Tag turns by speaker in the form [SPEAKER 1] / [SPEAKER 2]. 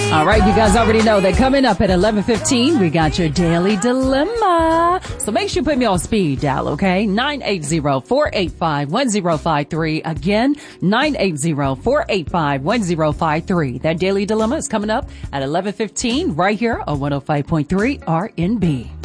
[SPEAKER 1] All right, you guys already know that coming up at 11:15, we got your Daily Dilemma. So make sure you put me on speed dial, okay? 980-485-1053. Again, 980-485-1053. That Daily Dilemma is coming up at 11:15 right here on 105.3 RNB.